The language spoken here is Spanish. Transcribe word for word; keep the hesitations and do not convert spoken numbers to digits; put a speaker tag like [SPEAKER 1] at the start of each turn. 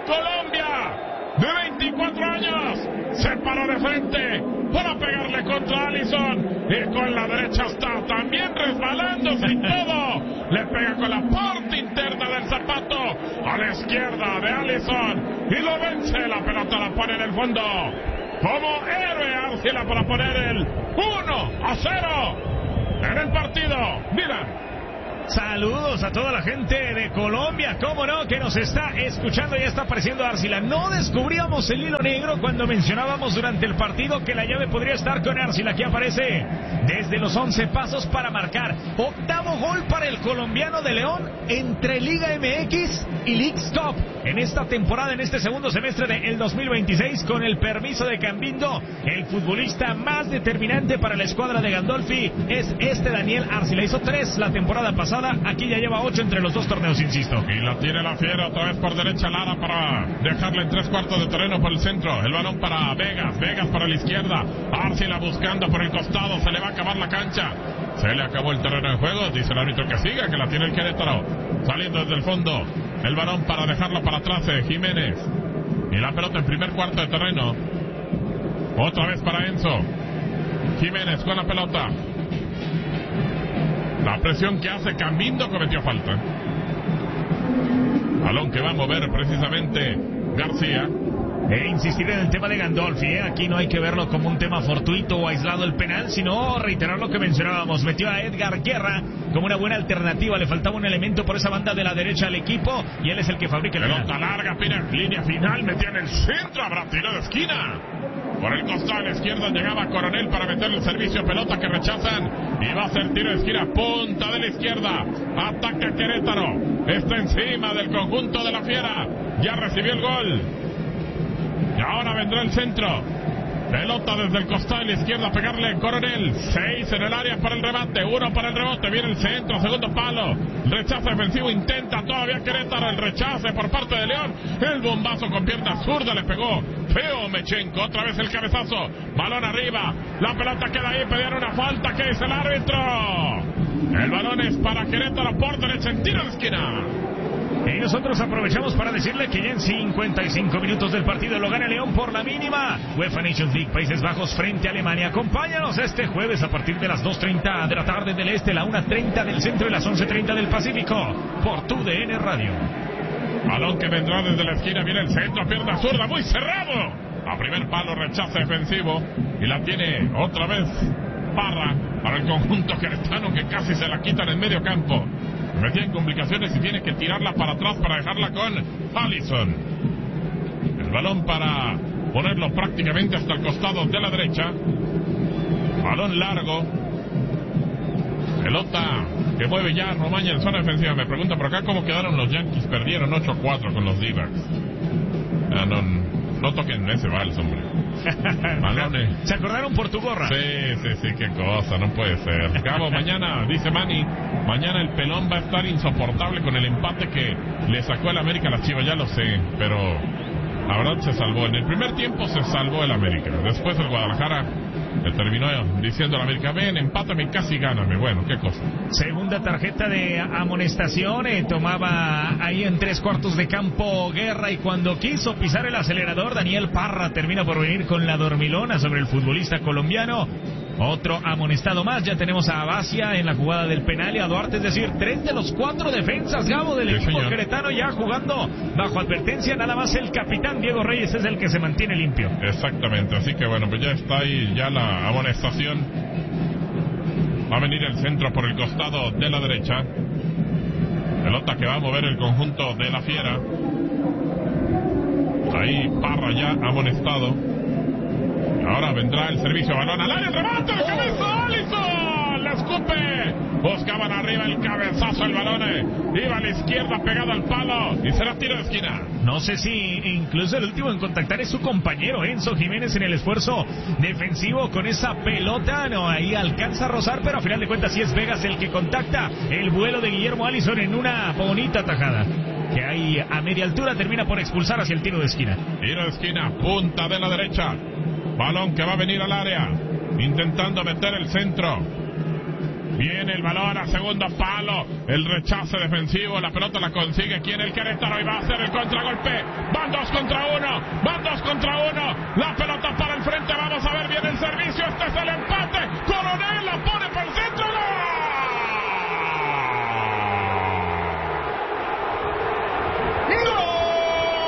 [SPEAKER 1] Colombia, de veinticuatro años, se paró de frente para pegarle contra Alisson, y con la derecha está también resbalándose y todo, le pega con la parte interna del zapato a la izquierda de Alisson y lo vence. La pelota la pone en el fondo como héroe Arcila para poner el uno a cero en el partido. Mira.
[SPEAKER 2] Saludos a toda la gente de Colombia, cómo no, que nos está escuchando. Ya está apareciendo Arcila. No descubríamos el hilo negro cuando mencionábamos durante el partido que la llave podría estar con Arcila. Aquí aparece desde los once pasos para marcar. Octavo gol para el colombiano de León entre Liga M X y Leagues Cup en esta temporada, en este segundo semestre del dos mil veintiséis. Con el permiso de Cambindo, el futbolista más determinante para la escuadra de Gandolfi es este Daniel Arcila. Hizo tres la temporada pasada. Aquí ya lleva ocho entre los dos torneos, insisto.
[SPEAKER 1] Y la tiene la Fiera otra vez por derecha Lara para dejarla en tres cuartos de terreno por el centro. El balón para Vegas, Vegas para la izquierda. Arcila buscando por el costado, se le va a acabar la cancha. Se le acabó el terreno de juego, dice el árbitro que siga, que la tiene el Querétaro. Saliendo desde el fondo, el balón para dejarlo para atrás, eh, Jiménez. Y la pelota en primer cuarto de terreno. Otra vez para Enzo. Jiménez con la pelota. La presión que hace Cambindo, cometió falta. Balón que va a mover precisamente García.
[SPEAKER 2] E insistir en el tema de Gandolfi, ¿eh? Aquí no hay que verlo como un tema fortuito o aislado el penal, sino reiterar lo que mencionábamos. Metió a Edgar Guerra como una buena alternativa, le faltaba un elemento por esa banda de la derecha al equipo y él es el que fabrica el penal.
[SPEAKER 1] Pelota larga, pina, línea final, metía en el centro, habrá tiro de esquina. Por el costado a la izquierda llegaba Coronel para meter el servicio, pelota que rechazan y va a ser tiro de esquina, punta de la izquierda, ataca Querétaro, está encima del conjunto de la Fiera, ya recibió el gol. Y ahora vendrá el centro. Pelota desde el costado de la izquierda, pegarle Coronel. Seis en el área para el remate, uno para el rebote. Viene el centro, segundo palo. Rechazo defensivo, intenta todavía Querétaro el rechace por parte de León. El bombazo con pierna zurda le pegó feo Mechenko. Otra vez el cabezazo. Balón arriba. La pelota queda ahí, pedían una falta. ¿Qué dice el árbitro? El balón es para Querétaro por derecha en tiro de esquina.
[SPEAKER 2] Y nosotros aprovechamos para decirle que ya en cincuenta y cinco minutos del partido lo gana León por la mínima. UEFA Nations League, Países Bajos frente a Alemania. Acompáñanos este jueves a partir de las dos treinta de la tarde del este, la una treinta del centro y las once treinta del Pacífico por tu D N Radio.
[SPEAKER 1] Balón que vendrá desde la esquina, viene el centro, pierna zurda, muy cerrado. A primer palo, rechazo defensivo y la tiene otra vez Parra para el conjunto queretano que casi se la quitan en medio campo. Metía en complicaciones y tiene que tirarla para atrás para dejarla con Alisson. El balón para ponerlo prácticamente hasta el costado de la derecha. Balón largo. Pelota que mueve ya Romaña en zona defensiva. Me pregunta por acá cómo quedaron los Yankees. Perdieron ocho cuatro con los D-backs. Ah, no, no toquen ese vals, hombre. Balones.
[SPEAKER 2] ¿Se acordaron por tu gorra?
[SPEAKER 1] Sí, sí, sí, qué cosa, no puede ser. Cabo, mañana, dice Manny, mañana el pelón va a estar insoportable con el empate que le sacó el América a las Chivas, ya lo sé, pero la verdad se salvó. En el primer tiempo se salvó el América. Después el Guadalajara le terminó diciendo al América, ven, empátame, casi gáname. Bueno, qué cosa.
[SPEAKER 2] Segunda tarjeta de amonestación, eh, tomaba ahí en tres cuartos de campo Guerra y cuando quiso pisar el acelerador, Daniel Parra termina por venir con la dormilona sobre el futbolista colombiano. Otro amonestado más, ya tenemos a Abacia en la jugada del penal y a Duarte, es decir, tres de los cuatro defensas, Gabo, del
[SPEAKER 1] sí,
[SPEAKER 2] equipo
[SPEAKER 1] señor.
[SPEAKER 2] queretano ya jugando bajo advertencia, nada más el capitán Diego Reyes es el que se mantiene limpio.
[SPEAKER 1] Exactamente, así que bueno, pues ya está ahí ya la amonestación. Va a venir el centro por el costado de la derecha. Pelota que va a mover el conjunto de la Fiera. Ahí Parra ya amonestado. Ahora vendrá el servicio, balón al área, el remate, el cabeza, Alisson, la escupe, buscaban arriba el cabezazo, el balón, eh. iba a la izquierda pegado al palo, y será tiro de esquina.
[SPEAKER 2] No sé si incluso el último en contactar es su compañero Enzo Jiménez en el esfuerzo defensivo con esa pelota, no, ahí alcanza a rozar, pero a final de cuentas sí es Vegas el que contacta el vuelo de Guillermo Alisson en una bonita tajada. Que ahí a media altura termina por expulsar hacia el tiro de esquina.
[SPEAKER 1] Tiro de esquina, punta de la derecha. Balón que va a venir al área, intentando meter el centro. Viene el balón a segundo palo. El rechace defensivo. La pelota la consigue. ¿Quién? El Querétaro. Y va a hacer el contragolpe. Van dos contra uno. Van dos contra uno. La pelota para el frente. Vamos a ver bien el servicio. Este es el empate. Coronel.